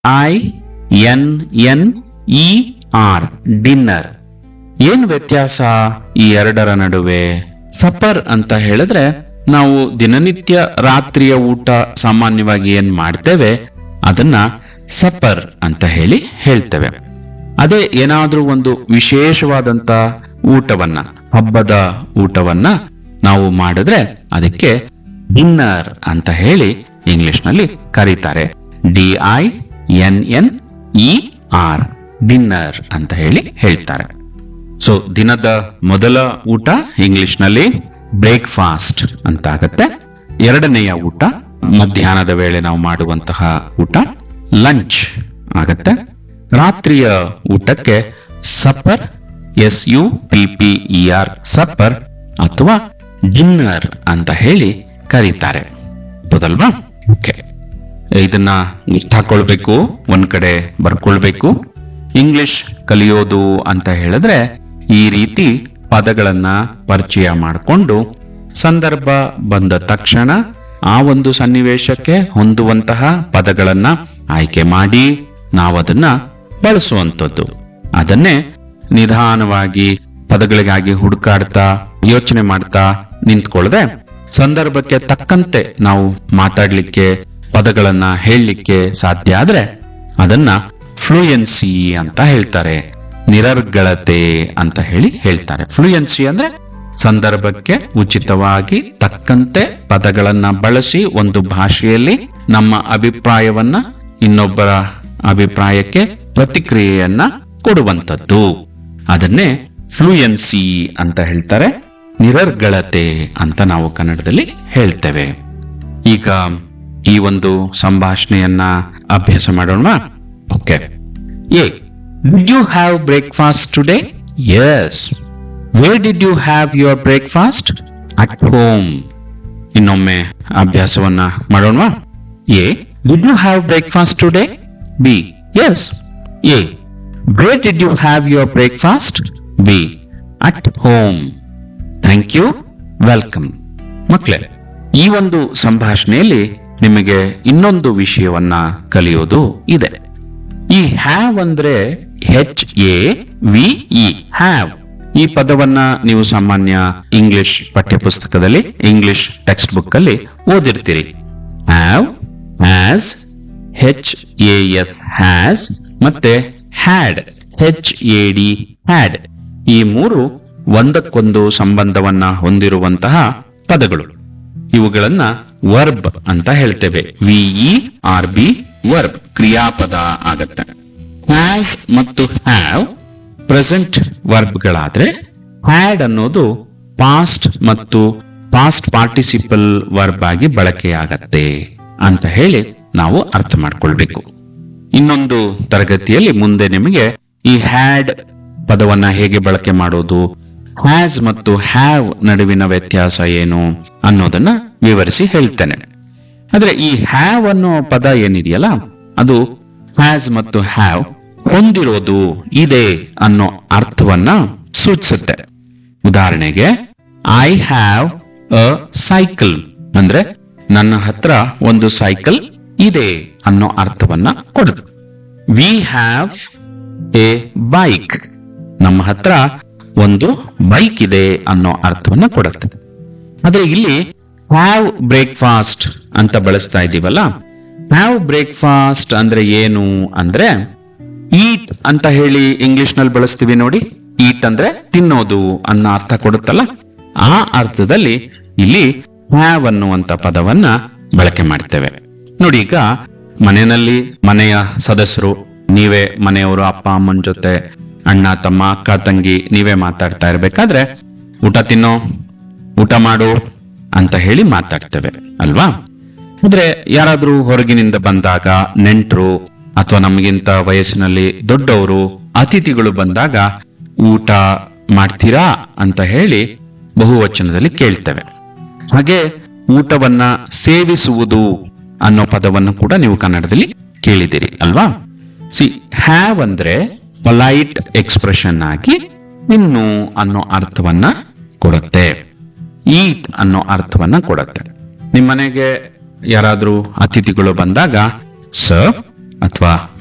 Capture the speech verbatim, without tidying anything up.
I N N E R, dinner. ಏನ್ ವ್ಯತ್ಯಾಸ ಈ ಎರಡರ ನಡುವೆ? ಸಪರ್ ಅಂತ ಹೇಳಿದ್ರೆ ನಾವು ದಿನನಿತ್ಯ ರಾತ್ರಿಯ ಊಟ ಸಾಮಾನ್ಯವಾಗಿ ಏನ್ ಮಾಡ್ತೇವೆ ಅದನ್ನ ಸಪರ್ ಅಂತ ಹೇಳಿ ಹೇಳ್ತೇವೆ. ಅದೇ ಏನಾದ್ರೂ ಒಂದು ವಿಶೇಷವಾದಂತ ಊಟವನ್ನ, ಹಬ್ಬದ ಊಟವನ್ನ ನಾವು ಮಾಡಿದ್ರೆ ಅದಕ್ಕೆ ಡಿನ್ನರ್ ಅಂತ ಹೇಳಿ ಇಂಗ್ಲಿಷ್ ನಲ್ಲಿ ಕರೀತಾರೆ. D I N N E R, dinner ಅಂತ ಹೇಳಿ ಹೇಳ್ತಾರೆ. ಸೊ ದಿನದ ಮೊದಲ ಊಟ ಇಂಗ್ಲಿಷ್ ನಲ್ಲಿ ಬ್ರೇಕ್ಫಾಸ್ಟ್ ಅಂತ ಆಗತ್ತೆ. ಎರಡನೆಯ ಊಟ, ಮಧ್ಯಾಹ್ನದ ವೇಳೆ ನಾವು ಮಾಡುವಂತಹ ಊಟ, ಲಂಚ್ ಆಗತ್ತೆ. ರಾತ್ರಿಯ ಊಟಕ್ಕೆ supper, S U P P E R, supper ಅಥವಾ ಡಿನ್ನರ್ ಅಂತ ಹೇಳಿ ಕರೀತಾರೆ. ಹೌದಲ್ವಾ? ಓಕೆ, ಇದನ್ನ ಹಾಕೊಳ್ಬೇಕು, ಒಂದ್ ಕಡೆ ಬರ್ಕೊಳ್ಬೇಕು. ಇಂಗ್ಲಿಷ್ ಕಲಿಯೋದು ಅಂತ ಹೇಳಿದ್ರೆ ಈ ರೀತಿ ಪದಗಳನ್ನ ಪರಿಚಯ ಮಾಡಿಕೊಂಡು ಸಂದರ್ಭ ಬಂದ ತಕ್ಷಣ ಆ ಒಂದು ಸನ್ನಿವೇಶಕ್ಕೆ ಹೊಂದುವಂತಹ ಪದಗಳನ್ನ ಆಯ್ಕೆ ಮಾಡಿ ನಾವದನ್ನ ಬಳಸುವಂಥದ್ದು. ಅದನ್ನೇ ನಿಧಾನವಾಗಿ ಪದಗಳಿಗಾಗಿ ಹುಡುಕಾಡ್ತಾ ಯೋಚನೆ ಮಾಡ್ತಾ ನಿಂತ್ಕೊಳ್ಳದೆ ಸಂದರ್ಭಕ್ಕೆ ತಕ್ಕಂತೆ ನಾವು ಮಾತಾಡ್ಲಿಕ್ಕೆ, ಪದಗಳನ್ನ ಹೇಳಲಿಕ್ಕೆ ಸಾಧ್ಯ ಆದ್ರೆ ಅದನ್ನ ಫ್ಲೂಯೆನ್ಸಿ ಅಂತ ಹೇಳ್ತಾರೆ, ನಿರರ್ಗಳತೆ ಅಂತ ಹೇಳಿ ಹೇಳ್ತಾರೆ. ಫ್ಲೂಯೆನ್ಸಿ ಅಂದ್ರೆ ಸಂದರ್ಭಕ್ಕೆ ಉಚಿತವಾಗಿ ತಕ್ಕಂತೆ ಪದಗಳನ್ನ ಬಳಸಿ ಒಂದು ಭಾಷೆಯಲ್ಲಿ ನಮ್ಮ ಅಭಿಪ್ರಾಯವನ್ನ ಇನ್ನೊಬ್ಬರ ಅಭಿಪ್ರಾಯಕ್ಕೆ ಪ್ರತಿಕ್ರಿಯೆಯನ್ನ ಕೊಡುವಂಥದ್ದು. ಅದನ್ನೇ ಫ್ಲೂಯೆನ್ಸಿ ಅಂತ ಹೇಳ್ತಾರೆ, ನಿರರ್ಗಳತೆ ಅಂತ ನಾವು ಕನ್ನಡದಲ್ಲಿ ಹೇಳ್ತೇವೆ. ಈಗ ಈ ಒಂದು ಸಂಭಾಷಣೆಯನ್ನ ಅಭ್ಯಾಸ ಮಾಡೋಣ. Okay. A, did you have breakfast today? Yes. Where did you have your breakfast? At home. ಇನ್ನೊಮ್ಮೆ ಅಭ್ಯಾಸವನ್ನ ಮಾಡೋಣ. A, did you have breakfast today? B, Yes. A, where did you have your breakfast? B, at home. Thank you, welcome. ಮಕ್ಕಳೇ, ಈ ಒಂದು ಸಂಭಾಷಣೆಯಲ್ಲಿ ನಿಮಗೆ ಇನ್ನೊಂದು ವಿಷಯವನ್ನ ಕಲಿಯೋದು ಇದೆ. ಈ ಹ್ಯಾವ್ ಅಂದ್ರೆ H A V E, have. ಈ ಪದವನ್ನ ನೀವು ಸಾಮಾನ್ಯ ಇಂಗ್ಲಿಷ್ ಪಠ್ಯಪುಸ್ತಕದಲ್ಲಿ, ಇಂಗ್ಲಿಷ್ ಟೆಕ್ಸ್ಟ್ ಬುಕ್ ಅಲ್ಲಿ ಓದಿರ್ತೀರಿ. Have, has, H A S, has, ಮತ್ತೆ had, H A D, had. ಈ ಮೂರು ಒಂದಕ್ಕೊಂದು ಸಂಬಂಧವನ್ನ ಹೊಂದಿರುವಂತಹ ಪದಗಳು. ಇವುಗಳನ್ನ ವರ್ಬ್ ಅಂತ ಹೇಳ್ತೇವೆ. ವಿಇ ಆರ್ ಬಿ, ವರ್ಬ್, ಕ್ರಿಯಾಪದ ಆಗತ್ತೆ. ಹ್ಯಾಸ್ ಮತ್ತು ಹ್ಯಾವ್ ಪ್ರೆಸೆಂಟ್ ವರ್ಬ್ಗಳಾದ್ರೆ, ಹ್ಯಾಡ್ ಅನ್ನೋದು ಪಾಸ್ಟ್ ಮತ್ತು ಪಾಸ್ಟ್ ಪಾರ್ಟಿಸಿಪಲ್ ವರ್ಬ್ ಆಗಿ ಬಳಕೆಯಾಗತ್ತೆ ಅಂತ ಹೇಳಿ ನಾವು ಅರ್ಥ ಮಾಡ್ಕೊಳ್ಬೇಕು. ಇನ್ನೊಂದು ತರಗತಿಯಲ್ಲಿ ಮುಂದೆ ನಿಮಗೆ ಈ ಹ್ಯಾಡ್ ಪದವನ್ನ ಹೇಗೆ ಬಳಕೆ ಮಾಡೋದು, ಹ್ಯಾಸ್ ಮತ್ತು ಹ್ಯಾವ್ ನಡುವಿನ ವ್ಯತ್ಯಾಸ ಏನು ಅನ್ನೋದನ್ನ ವಿವರಿಸಿ ಹೇಳ್ತೇನೆ. ಆದ್ರೆ ಈ ಹ್ಯಾವ್ ಅನ್ನೋ ಪದ ಏನಿದೆಯಲ್ಲ, ಅದು ಹ್ಯಾಸ್ ಮತ್ತು ಹ್ಯಾವ್ ಹೊಂದಿರೋದು, ಇದೆ ಅನ್ನೋ ಅರ್ಥವನ್ನ ಸೂಚಿಸುತ್ತೆ. ಉದಾಹರಣೆಗೆ, ಐ ಹ್ಯಾವ್ ಅ ಸೈಕಲ್ ಅಂದ್ರೆ ನನ್ನ ಹತ್ರ ಒಂದು ಸೈಕಲ್ ಇದೆ ಅನ್ನೋ ಅರ್ಥವನ್ನ ಕೊಡುತ್ತೆ. ವಿ ಹ್ಯಾವ್ ಎ ಬೈಕ್, ನಮ್ಮ ಹತ್ರ ಒಂದು ಬೈಕ್ ಇದೆ ಅನ್ನೋ ಅರ್ಥವನ್ನ ಕೊಡುತ್ತೆ. ಆದ್ರೆ ಇಲ್ಲಿ ಹ್ಯಾವ್ ಬ್ರೇಕ್ಫಾಸ್ಟ್ ಅಂತ ಬಳಸ್ತಾ ಇದ್ದೀವಲ್ಲ, ಹ್ಯಾವ್ ಬ್ರೇಕ್ಫಾಸ್ಟ್ ಅಂದ್ರೆ ಏನು ಅಂದ್ರೆ ಈಟ್ ಅಂತ ಹೇಳಿ ಇಂಗ್ಲಿಷ್ ನಲ್ಲಿ ಬಳಸ್ತೀವಿ ನೋಡಿ. ಈಟ್ ಅಂದ್ರೆ ತಿನ್ನೋದು ಅನ್ನೋ ಅರ್ಥ ಕೊಡುತ್ತಲ್ಲ, ಆ ಅರ್ಥದಲ್ಲಿ ಇಲ್ಲಿ ಹ್ಯಾವ್ ಅನ್ನುವಂತ ಪದವನ್ನ ಬಳಕೆ ಮಾಡ್ತೇವೆ. ನೋಡಿ, ಈಗ ಮನೆಯಲ್ಲಿ ಮನೆಯ ಸದಸ್ಯರು, ನೀವೇ ಮನೆಯವರು, ಅಪ್ಪ ಅಮ್ಮನ ಜೊತೆ, ಅಣ್ಣ ತಮ್ಮ, ಅಕ್ಕ ತಂಗಿ, ನೀವೇ ಮಾತಾಡ್ತಾ ಇರ್ಬೇಕಾದ್ರೆ ಊಟ ತಿನ್ನೋ, ಊಟ ಮಾಡು ಅಂತ ಹೇಳಿ ಮಾತಾಡ್ತೇವೆ ಅಲ್ವಾ? ಆದ್ರೆ ಯಾರಾದ್ರೂ ಹೊರಗಿನಿಂದ ಬಂದಾಗ, ನೆಂಟರು ಅಥವಾ ನಮಗಿಂತ ವಯಸ್ಸಿನಲ್ಲಿ ದೊಡ್ಡವರು, ಅತಿಥಿಗಳು ಬಂದಾಗ ಊಟ ಮಾಡ್ತೀರಾ ಅಂತ ಹೇಳಿ ಬಹುವಚನದಲ್ಲಿ ಕೇಳ್ತೇವೆ. ಹಾಗೆ ಊಟವನ್ನ ಸೇವಿಸುವುದು ಅನ್ನೋ ಪದವನ್ನು ಕೂಡ ನೀವು ಕನ್ನಡದಲ್ಲಿ ಕೇಳಿದಿರಿ ಅಲ್ವಾ? ಸಿ, ಹ್ಯಾವ್ ಅಂದ್ರೆ ಪೊಲೈಟ್ ಎಕ್ಸ್ಪ್ರೆಷನ್ ಆಗಿ ಇನ್ನು ಅನ್ನೋ ಅರ್ಥವನ್ನ ಕೊಡುತ್ತೆ, ಈಟ್ ಅನ್ನೋ ಅರ್ಥವನ್ನ ಕೊಡುತ್ತೆ. ನಿಮ್ಮನೆಗೆ ಯಾರಾದ್ರೂ ಅತಿಥಿಗಳು ಬಂದಾಗ, ಸರ್ ಅಥವಾ